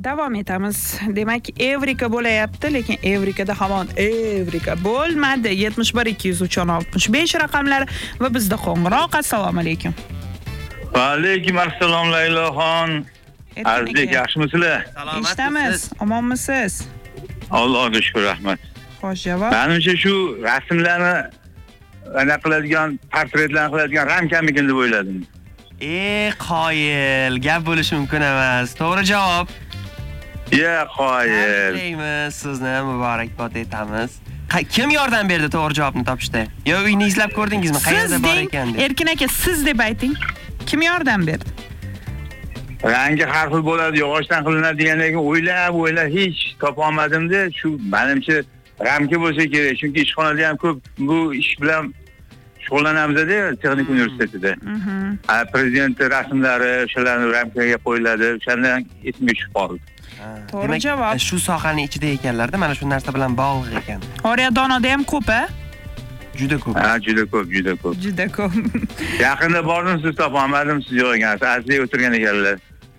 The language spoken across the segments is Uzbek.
Davom etamiz. Demak, Evrika bo'layapti, lekin Evrikada hamon Evrika bo'lmadi. 71 203 65 raqamlari va bizda qo'ng'iroq. Assalomu alaykum. Va alaykum assalom Layloxon. Aziz, yaxshimisizlar? Eshitamiz. Omonmisiz? Allohga shukr, rahmat. Xo'sh, javob. Menimcha shu rasmlarni ana qiladigan, portretlarni qiladigan ramkamikin deb o'yladim. Qoyil, gap bo'lishi mumkin emas. To'g'ri javob. Qoyil. Sizni muborakbod etamiz. Kim yordam berdi to'g'ri javobni topishda? Yo uyni izlab ko'rdingizmi? Qayerda bor ekan deb. Erkin aka, siz deb ayting. Kim yordam berdi? Rangi har xil bo'ladi, yog'ochdan qilinadi deganlarga o'ylab hech topa olmadim-da, shu menimcha ramka bo'lsa kerak, chunki ishxonada ham ko'p bu ish bilan shug'ullanamiz-da, texnik universitetida. Prezident rasmlari o'shalarni ramkaga qo'yiladi, o'shandan esimga tushib qoldi. To'g'ri javob. Shu sohaning ichida ekanlar-da, mana shu narsa bilan bog'liq ekan. Oryadonada ham ko'p-a? Juda ko'p. Juda ko'p. Yaqinda bordim, siz topa olmadim, siz yo'q ekansiz. Azizga o'tirgan ekanlar.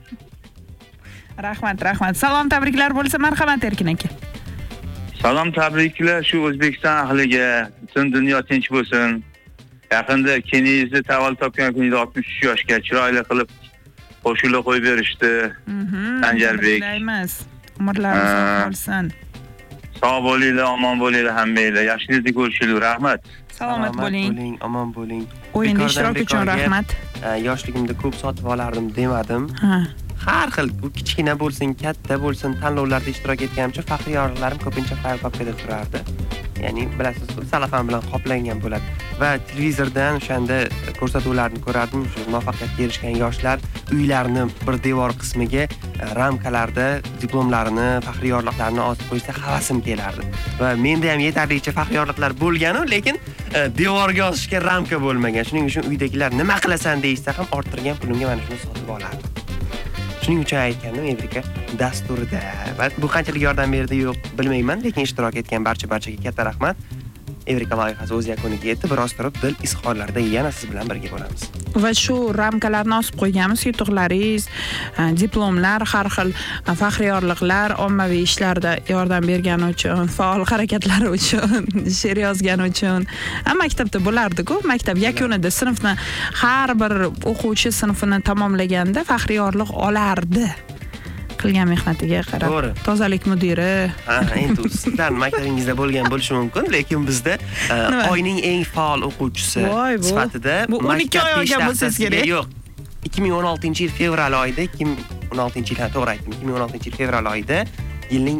Rahmat. Salom, tabriklar bo'lsa, marhamat Erkin aka. Salom, tabriklar shu O'zbekiston ahliga, butun dunyo tinch bo'lsin. Yaqinda kelingizni tavallud topgan kuningiz 63 yoshga chiroyli qilib qo'shiqlar qo'yib berishdi. Sanjarbek. Umrlaringiz sog' bo'lsin. Sog' bo'linglar, omon bo'linglar hammanglar. Yaxshilikda ko'rishinglar, rahmat. Salomat bo'ling, omon bo'ling. O'yinda ishtirok uchun rahmat. Yoshligimda ko'p sotib olardim demadim. Har xil, bu kichkina bo'lsin, katta bo'lsin, tanlovlarda ishtirok etganimcha faxriy yorliqlarim ko'pincha fayl-papkada turardi. Ya'ni bilasiz, salafan bilan qoplangan bo'ladi. Va televizordan o'shanda ko'rsatuvlarni ko'rardim, shu muvaffaqiyatga erishgan yoshlar uylarni bir devor qismiga ramkalarda diplomlarini, faxriy yorliqlarini osib qo'ysa havasim kelardi. Va menda ham yetarlicha faxriy yorliqlar bo'lgan-u, lekin devorga osishga ramka bo'lmagan. Shuning uchun uydagilar nima qilasan deyishsa ham orttirgan pulimga mana shuni sotib olardim. Shuning uchun aytgandim, Evrika dasturida. Va bu qanchalik yordam berdi yo'q bilmayman, lekin ishtirok etgan barchaga katta rahmat. Evrika loyihasi o'z yakuniga yetdi. Biroz turib dil izhorlarida yana siz bilan birga bo'lamiz. Va shu ramkalarni osib qo'yganmiz, yutuqlaringiz, diplomlar, har xil faxriy yorliqlar, ommaviy ishlarda yordam bergani uchun, faol harakatlari uchun, she'r yozgani uchun. Maktabda bo'lardi-ku, maktab yakunida sinfni har bir o'quvchi sinfini tamomlaganda faxriy yorliq olardi. Qilgan mehnatiga qarab. To'g'ri. Tozalik mudiri. Endi sizlar maktabingizda bo'lgan bo'lishi mumkin, lekin bizda oyning eng faol o'quvchisi sifatida bu 12 oy olgan bo'lsangiz kerak. Yo'q. 2016-yil fevral oyida, 2016-yil to'g'ri aytdim, 2016-yil fevral oyida yilning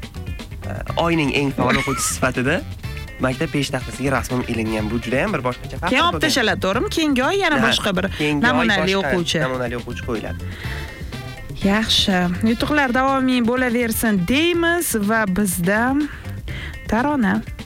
oyning eng faol o'quvchisi sifatida maktab peshtaxtasiga rasmim ilingan. Bu juda ham bir boshqacha farq. Keyin olib tashaladi, to'g'rimi? Keyingi oy yana boshqa bir namunali o'quvchi qo'yiladi. Yaxshi. Yutuqlar davomiy bo'laversin deymiz va bizda tarona